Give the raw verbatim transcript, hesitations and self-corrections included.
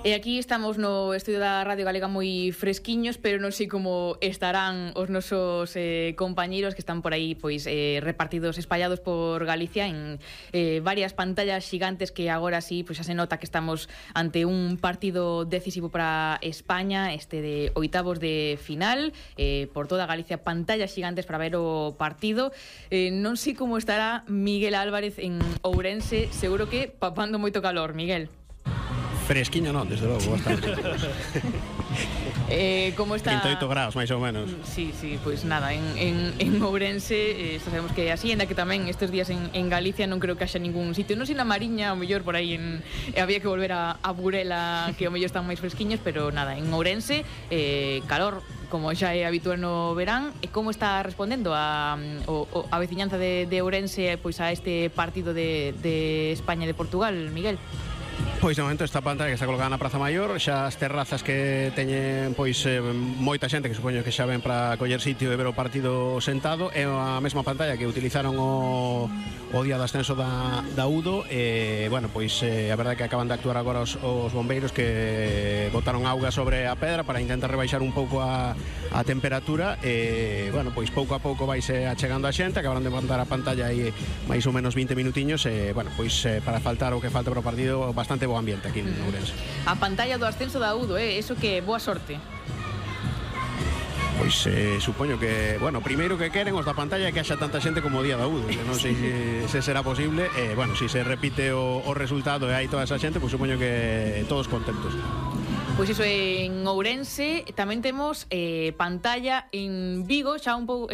E aquí estamos no estudio da Radio Galega moi fresquiños, pero non sei como estarán os nosos eh, compañeiros que están por aí pois eh, repartidos, espallados por Galicia en eh, varias pantallas xigantes que agora sí, pois xa se nota que estamos ante un partido decisivo para España, este de oitavos de final, eh, por toda Galicia, pantallas xigantes para ver o partido. Eh, non sei como estará Miguel Álvarez en Ourense, seguro que papando moito calor, Miguel. Fresquiño non, desde logo, bastante. eh, como está... trinta e oito graus, máis ou menos. Sí, sí, pois pues nada, en, en, en Ourense eh, sabemos que é así, ainda que tamén estes días en, en Galicia non creo que haxa ningún sitio, non sei na Mariña, ao mellor por aí en, eh, había que volver a, a Burela, que ao mellor están máis fresquiños, pero nada, en Ourense eh, calor, como xa é habitual no verán. E como está respondendo a, o, a veciñanza de, de Ourense pois a este partido de, de España e de Portugal, Miguel? Pois de momento esta pantalla que está colocada na Praza Maior, xa as terrazas que teñen pois eh, moita xente que supoño que xa ven para coller sitio e ver o partido sentado, é a mesma pantalla que utilizaron o, o día do ascenso da, da Udo. E, bueno, pois eh, a verdade que acaban de actuar agora os, os bombeiros que botaron auga sobre a pedra para intentar rebaixar un pouco a, a temperatura. E, bueno, pois pouco a pouco vaise achegando a xente, acabaron de montar a pantalla aí máis ou menos vinte minutiños. E, bueno, pois eh, para faltar o que falta para o partido, bastante bo ambiente aquí en Ourense. A pantalla do ascenso da Udo, eh? Eso que boa sorte. Pois eh, supoño que, bueno, primeiro que queren os da pantalla é que haxa tanta xente como o día da Udo, que non sei se, se será posible. E, eh, bueno, se se repite o, o resultado e hai toda esa xente, pois supoño que todos contentos. Pois iso en Ourense. Tamén temos eh, pantalla en Vigo, xa un pouco